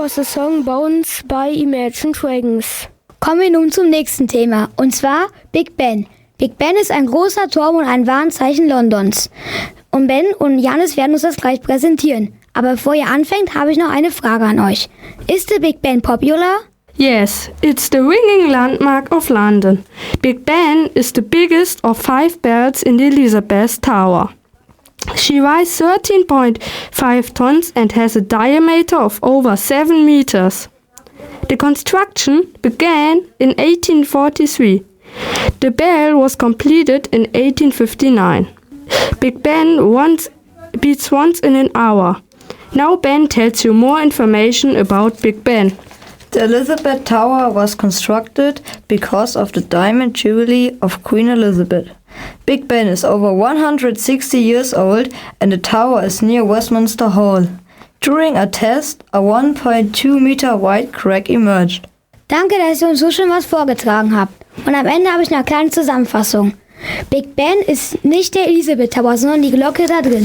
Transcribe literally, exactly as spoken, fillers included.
was the song Bones by Imagine Dragons. Kommen wir nun zum nächsten Thema, und zwar Big Ben. Big Ben ist ein großer Turm und ein Warnzeichen Londons. Und Ben und Janis werden uns das gleich präsentieren. Aber bevor ihr anfängt, habe ich noch eine Frage an euch. Ist the Big Ben popular? Yes, it's the ringing landmark of London. Big Ben is the biggest of five bells in the Elizabeth Tower. She weighs thirteen point five tons and has a diameter of over seven meters. The construction began in eighteen forty-three. The bell was completed in eighteen fifty-nine. Big Ben once beats once in an hour. Now Ben tells you more information about Big Ben. The Elizabeth Tower was constructed because of the Diamond Jubilee of Queen Elizabeth. Big Ben is over one hundred sixty years old and the tower is near Westminster Hall. During a test, a one point two meter wide crack emerged. Danke, dass ihr uns so schön was vorgetragen habt. Und am Ende habe ich eine kleine Zusammenfassung. Big Ben ist nicht der Elizabeth Tower, sondern die Glocke da drin.